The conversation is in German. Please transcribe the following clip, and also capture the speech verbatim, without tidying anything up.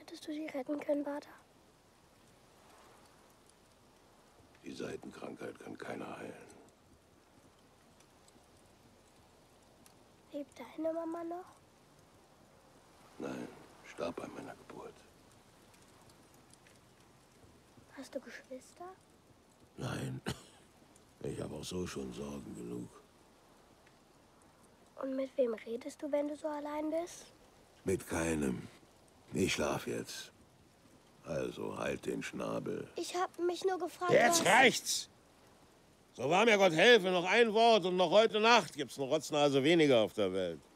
hättest du sie retten können, Vater? Die Seitenkrankheit kann keiner heilen. Lebt deine Mama noch? Nein, starb bei meiner Geburt. Hast du Geschwister? Nein, ich habe auch so schon Sorgen genug. Und mit wem redest du, wenn du so allein bist? Mit keinem. Ich schlaf jetzt. Also halt den Schnabel. Ich habe mich nur gefragt, Jetzt was... reicht's! So wahr mir Gott helfe, noch ein Wort und noch heute Nacht gibt's eine Rotznase weniger auf der Welt.